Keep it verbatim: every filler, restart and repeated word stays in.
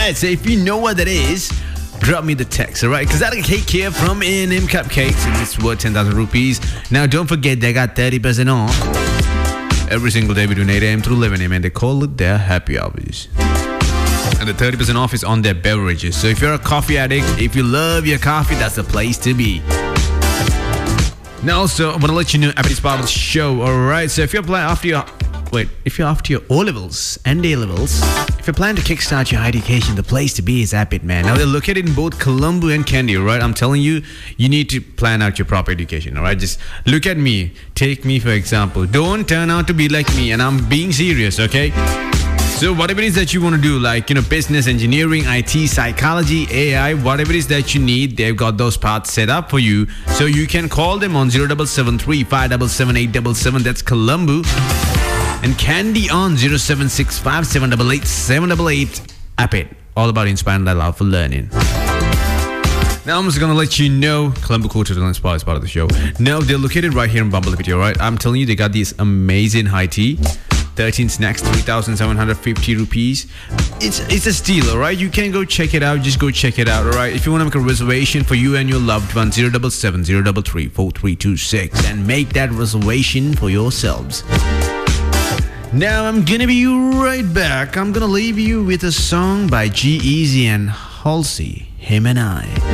Alright, so if you know what that is, drop me the text, alright? Because I got a cake here from A and M Cupcakes, and it's worth ten thousand rupees. Now, don't forget, they got thirty percent off every single day between eight a.m. to eleven a.m. and they call it their happy hours. And the thirty percent off is on their beverages. So if you're a coffee addict, if you love your coffee, that's the place to be. Now also, I want to let you know about this part of the show, alright? So if you're planning after your... Wait, if you're after your O-levels and A-levels, if you're planning to kickstart your higher education, the place to be is Appit, man. Now, they're located in both Colombo and Kandy, alright? I'm telling you, you need to plan out your proper education, alright? Just look at me. Take me, for example. Don't turn out to be like me, and I'm being serious, okay? So whatever it is that you want to do, like, you know, business, engineering, I T, psychology, A I, whatever it is that you need, they've got those paths set up for you. So you can call them on zero seven seven three five seven seven eight seven seven. That's Colombo. And Kandy on zero seven six five seven eight eight seven eight eight. Appit. All about inspiring that love for learning. Now I'm just gonna let you know Colombo Culture to Inspire is part of the show. Now they're located right here in Bumblebee, alright? I'm telling you, they got these amazing high tea. thirteen snacks, three thousand seven hundred fifty rupees. It's it's a steal, alright? You can go check it out. Just go check it out, alright? If you want to make a reservation for you and your loved one, zero seven seven zero three three four three two six, and make that reservation for yourselves. Now I'm gonna be right back. I'm gonna leave you with a song by G-Eazy and Halsey, Him and I.